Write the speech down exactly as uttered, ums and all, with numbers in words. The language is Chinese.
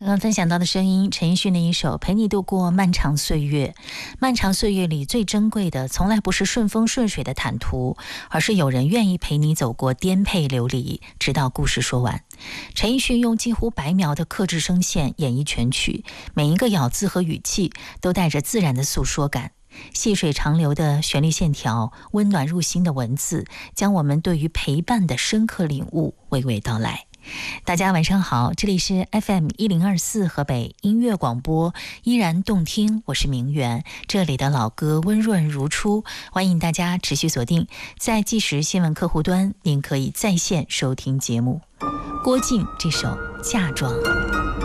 刚刚分享到的声音，陈奕迅的一首《陪你度过漫长岁月》。漫长岁月里最珍贵的，从来不是顺风顺水的坦途，而是有人愿意陪你走过颠沛流离，直到故事说完。陈奕迅用近乎白描的克制声线演绎全曲，每一个咬字和语气都带着自然的诉说感。细水长流的旋律线条，温暖入心的文字，将我们对于陪伴的深刻领悟娓娓道来。大家晚上好，这里是 F M 一零二四河北音乐广播，依然动听，我是明媛，这里的老歌温润如初，欢迎大家持续锁定在即时新闻客户端，您可以在线收听节目。郭靖这首嫁妆。